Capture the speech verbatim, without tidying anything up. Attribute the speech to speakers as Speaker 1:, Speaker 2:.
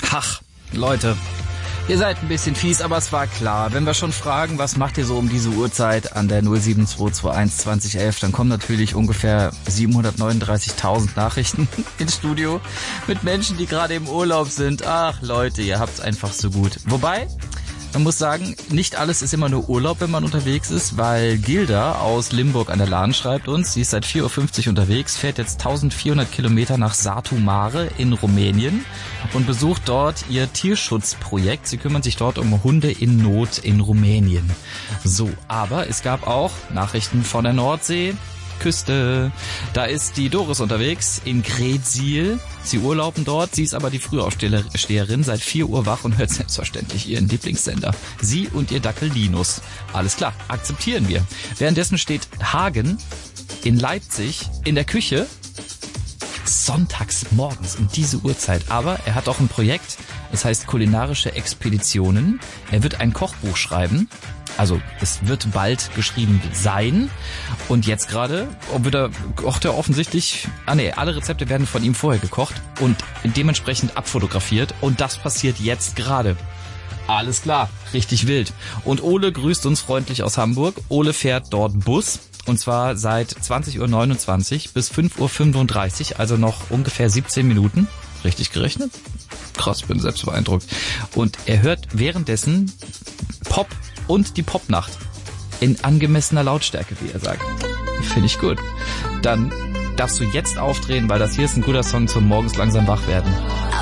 Speaker 1: Ach, Leute, ihr seid ein bisschen fies, aber es war klar. Wenn wir schon fragen, was macht ihr so um diese Uhrzeit an der null sieben zwei zwei eins zwanzig elf, dann kommen natürlich ungefähr siebenhundertneununddreißigtausend Nachrichten ins Studio mit Menschen, die gerade im Urlaub sind. Ach Leute, ihr habt's einfach so gut. Wobei, man muss sagen, nicht alles ist immer nur Urlaub, wenn man unterwegs ist, weil Gilda aus Limburg an der Lahn schreibt uns, sie ist seit vier Uhr fünfzig unterwegs, fährt jetzt eintausendvierhundert Kilometer nach Satu Mare in Rumänien und besucht dort ihr Tierschutzprojekt. Sie kümmern sich dort um Hunde in Not in Rumänien. So, aber es gab auch Nachrichten von der Nordsee. Küste. Da ist die Doris unterwegs in Greetsiel. Sie urlauben dort. Sie ist aber die Frühaufsteherin, seit vier Uhr wach und hört selbstverständlich ihren Lieblingssender. Sie und ihr Dackel Linus. Alles klar, akzeptieren wir. Währenddessen steht Hagen in Leipzig in der Küche sonntags morgens um diese Uhrzeit. Aber er hat auch ein Projekt, es heißt kulinarische Expeditionen. Er wird ein Kochbuch schreiben. Also es wird bald geschrieben sein. Und jetzt gerade wird er, kocht er offensichtlich, ah nee, alle Rezepte werden von ihm vorher gekocht und dementsprechend abfotografiert. Und das passiert jetzt gerade. Alles klar, richtig wild. Und Ole grüßt uns freundlich aus Hamburg. Ole fährt dort Bus. Und zwar seit zwanzig Uhr neunundzwanzig bis fünf Uhr fünfunddreißig, also noch ungefähr siebzehn Minuten. Richtig gerechnet? Krass, bin selbst beeindruckt. Und er hört währenddessen Pop und die Popnacht in angemessener Lautstärke, wie er sagt. Finde ich gut. Dann darfst du jetzt aufdrehen, weil das hier ist ein guter Song zum morgens langsam wach werden.